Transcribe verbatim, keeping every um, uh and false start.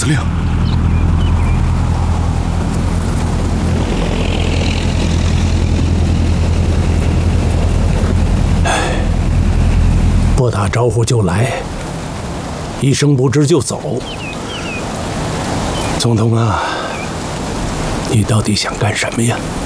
司令。 哎，不打招呼就来，一声不知就走。总统啊，你到底想干什么呀？